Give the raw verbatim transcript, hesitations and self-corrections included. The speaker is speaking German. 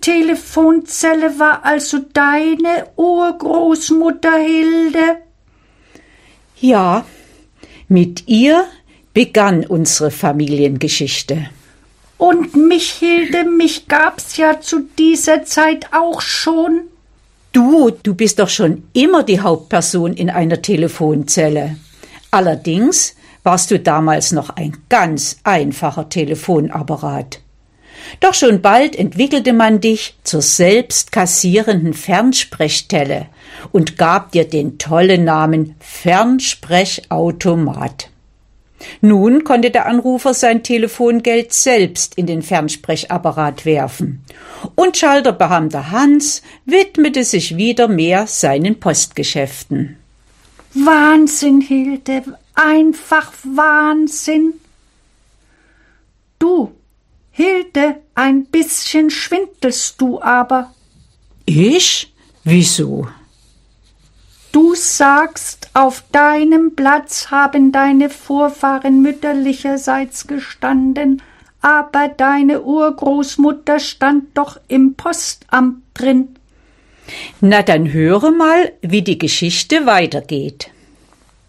Telefonzelle war also deine Urgroßmutter Hilde? Ja, mit ihr begann unsere Familiengeschichte. Und mich, Hilde, mich gab's ja zu dieser Zeit auch schon. Du, du bist doch schon immer die Hauptperson in einer Telefonzelle. Allerdings warst du damals noch ein ganz einfacher Telefonapparat. Doch schon bald entwickelte man dich zur selbst kassierenden Fernsprechstelle und gab dir den tollen Namen Fernsprechautomat. Nun konnte der Anrufer sein Telefongeld selbst in den Fernsprechapparat werfen und Schalterbeamter Hans widmete sich wieder mehr seinen Postgeschäften. Wahnsinn, Hilde, einfach Wahnsinn. Du, Hilde, ein bisschen schwindelst du aber. Ich? Wieso? Du sagst, auf deinem Platz haben deine Vorfahren mütterlicherseits gestanden, aber deine Urgroßmutter stand doch im Postamt drin. Na, dann höre mal, wie die Geschichte weitergeht.